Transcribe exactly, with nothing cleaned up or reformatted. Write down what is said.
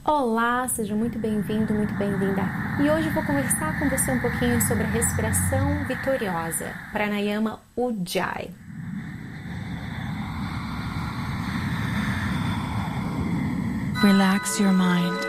Olá, seja muito bem-vindo, muito bem-vinda. E hoje eu vou conversar com você um pouquinho sobre a respiração vitoriosa, Pranayama Ujjayi. Relax your mind.